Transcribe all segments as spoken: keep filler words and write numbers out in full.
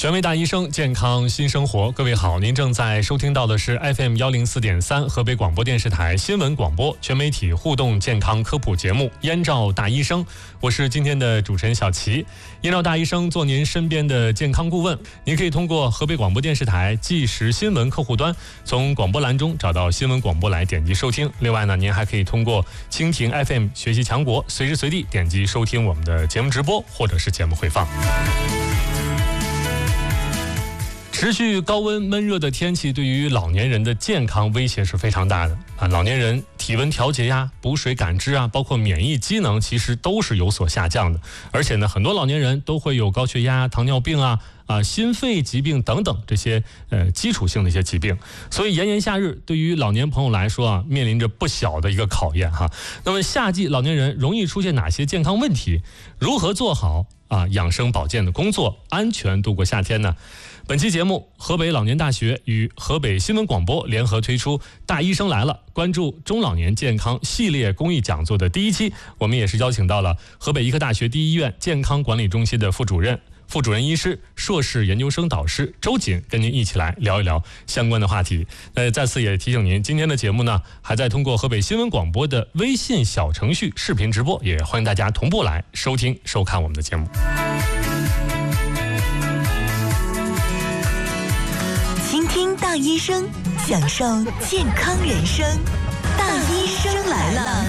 权威大医生，健康新生活。各位好，您正在收听到的是 F M 幺零四点三河北广播电视台新闻广播全媒体互动健康科普节目《燕赵大医生》，我是今天的主持人小齐。燕赵大医生做您身边的健康顾问，您可以通过河北广播电视台即时新闻客户端，从广播栏中找到新闻广播来点击收听。另外呢，您还可以通过蜻蜓 F M 学习强国，随时随地点击收听我们的节目直播或者是节目回放。持续高温闷热的天气对于老年人的健康威胁是非常大的啊！老年人体温调节呀、补水感知啊，包括免疫机能，其实都是有所下降的。而且呢，很多老年人都会有高血压、糖尿病啊、啊心肺疾病等等这些呃基础性的一些疾病。所以炎炎夏日对于老年朋友来说啊，面临着不小的一个考验哈。那么夏季老年人容易出现哪些健康问题？如何做好啊养生保健的工作，安全度过夏天呢？本期节目，河北老年大学与河北新闻广播联合推出《大医生来了》关注中老年健康系列公益讲座的第一期，我们也是邀请到了河北医科大学第一医院健康管理中心的副主任、副主任医师、硕士研究生导师周瑾，跟您一起来聊一聊相关的话题。呃，再次也提醒您，今天的节目呢，还在通过河北新闻广播的微信小程序视频直播，也欢迎大家同步来收听收看我们的节目。 大医生，享受健康人生。大医生来了。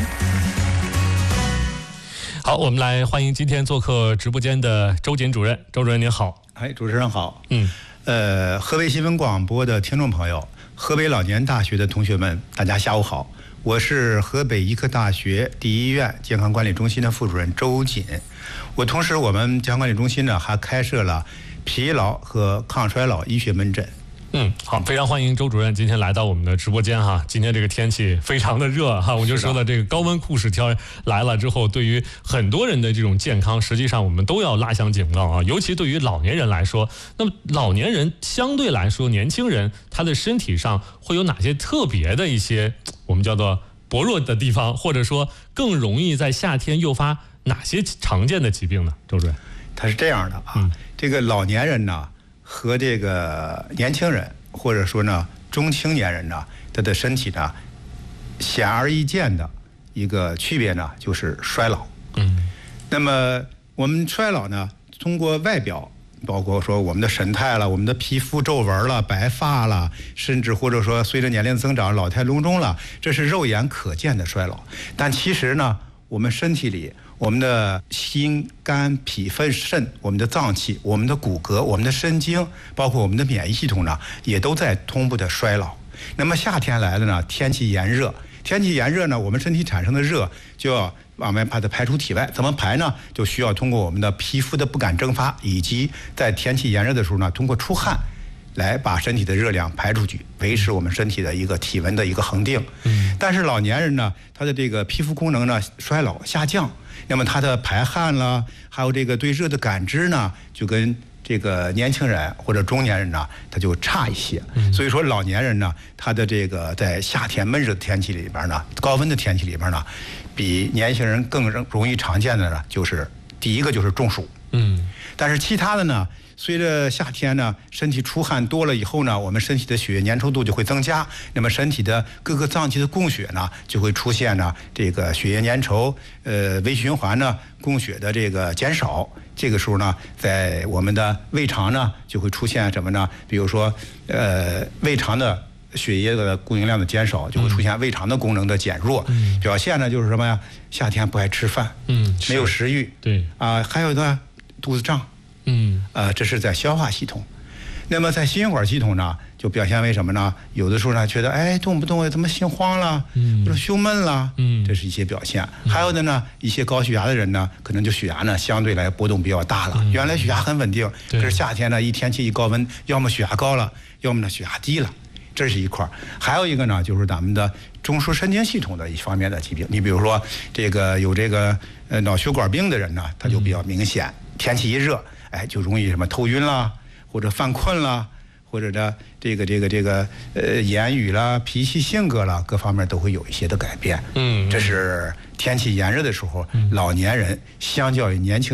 好，我们来欢迎今天做客直播间的周瑾主任。周主任您好。 哎，主持人好。 嗯， 呃，河北新闻广播的听众朋友，河北老年大学的同学们，大家下午好。我是河北医科大学第一医院健康管理中心的副主任周瑾。我同时，我们健康管理中心呢还开设了疲劳和抗衰老医学门诊。 嗯，好，非常欢迎周主任今天来到我们的直播间哈。今天这个天气非常的热哈，我就说了，这个高温酷暑天来了之后，对于很多人的这种健康，实际上我们都要拉响警告啊。尤其对于老年人来说，那么老年人相对来说，年轻人他的身体上会有哪些特别的一些我们叫做薄弱的地方，或者说更容易在夏天诱发哪些常见的疾病呢？周主任， 他是这样的啊，嗯、这个老年人呢。和这个年轻人或者说呢中青年人呢，他的身体呢显而易见的一个区别呢就是衰老。 嗯， 那么我们衰老呢，通过外表，包括说我们的神态了，我们的皮肤皱纹了、白发了，甚至或者说随着年龄增长老态龙钟了，这是肉眼可见的衰老。但其实呢，我们身体里。我们的心、肝、脾、肺、肾，我们的脏器、我们的骨骼、我们的神经，包括我们的免疫系统呢，也都在同步的衰老。那么夏天来了呢，天气炎热，天气炎热呢，我们身体产生的热就要往外把它排出体外，怎么排呢？就需要通过我们的皮肤的不感蒸发，以及在天气炎热的时候呢，通过出汗。来把身体的热量排出去，维持我们身体的一个体温的一个恒定。 嗯， 但是老年人呢，他的这个皮肤功能呢衰老下降，那么他的排汗啦，还有这个对热的感知呢，就跟这个年轻人或者中年人呢，他就差一些。 嗯， 所以说老年人呢，他的这个在夏天闷热的天气里边呢，高温的天气里边呢，比年轻人更容易常见的呢，就是第一个就是中暑。 嗯， 但是其他的呢？随着夏天呢，身体出汗多了以后呢，我们身体的血液粘稠度就会增加，那么身体的各个脏器的供血呢，就会出现呢这个血液粘稠，呃，微循环呢供血的这个减少。这个时候呢，在我们的胃肠呢就会出现什么呢？比如说，呃，胃肠的血液的供应量的减少，就会出现胃肠的功能的减弱。 嗯， 表现呢就是什么呀？夏天不爱吃饭， 嗯， 没有食欲， 对啊、呃，还有呢肚子胀。 嗯， 呃，这是在消化系统。那么在心血管系统呢，就表现为什么呢？有的时候呢，觉得哎，动不动怎么心慌了， 嗯， 或者胸闷了， 嗯， 这是一些表现。还有的呢，一些高血压的人呢，可能就血压呢相对来波动比较大了。 嗯、 原来血压很稳定，可是夏天呢，一天气一高温，要么血压高了，要么呢血压低了，这是一块。还有一个呢，就是咱们的中枢神经系统的一方面的疾病。你比如说这个有这个呃脑血管病的人呢，他就比较明显，嗯、天气一热。哎，就容易什么头晕啦，或者犯困啦，或者呢这个这个这个呃言语啦、脾气性格啦，各方面都会有一些的改变。 嗯， 这是天气炎热的时候，嗯、老年人相较于年轻人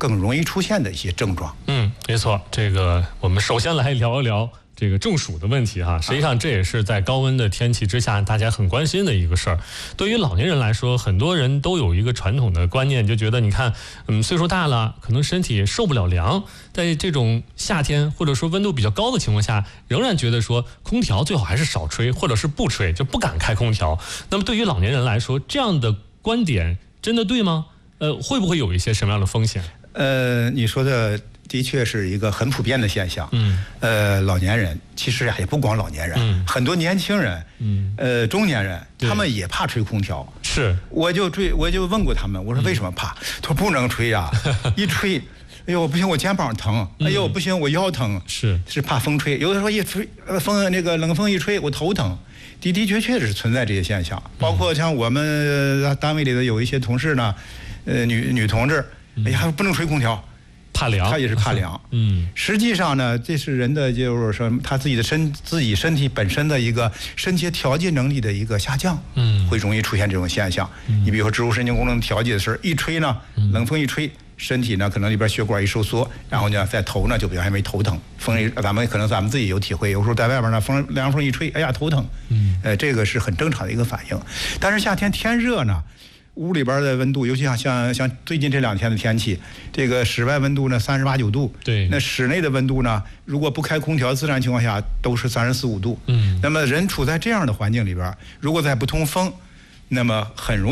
更容易出现的一些症状。 嗯，没错。这个我们首先来聊一聊这个中暑的问题哈。实际上这也是在高温的天气之下大家很关心的一个事儿。对于老年人来说，很多人都有一个传统的观念，就觉得你看，嗯，岁数大了，可能身体受不了凉，在这种夏天或者说温度比较高的情况下，仍然觉得说空调最好还是少吹，或者是不吹，就不敢开空调。那么对于老年人来说，这样的观点真的对吗？呃，会不会有一些什么样的风险？ 呃，你说的的确是一个很普遍的现象。嗯，呃，老年人其实呀也不光老年人，嗯、很多年轻人，嗯，呃，中年人，他们也怕吹空调。 是， 我就追，我就问过他们，我说为什么怕？嗯、他说不能吹呀、啊，一吹，哎呦不行，我肩膀疼，哎呦不行，我腰疼。 是， 是怕风吹。有的时候一吹，呃，风那个冷风一吹，我头疼。的的确确是存在这些现象，包括像我们单位里的有一些同事呢。呃，女女同志，哎呀，不能吹空调， 怕凉， 她也是怕凉。嗯，实际上呢，这是人的就是说他自己的身自己身体本身的一个身体调节能力的一个下降，嗯，会容易出现这种现象。嗯、你比如说植物神经功能调节的时候，一吹呢，冷风一吹，身体呢可能里边血管一收缩，然后呢在头呢就表现为头疼。风一，咱们可能咱们自己有体会，有时候在外边呢风凉风一吹，哎呀头疼。嗯，呃，这个是很正常的一个反应。但是夏天天热呢。屋里边的温度，尤其像像像最近这两天的天气，这个室外温度呢三十八九度， 对， 那室内的温度呢，如果不开空调，自然情况下都是三十四五度。嗯，那么人处在这样的环境里边，如果再不通风，那么很容易。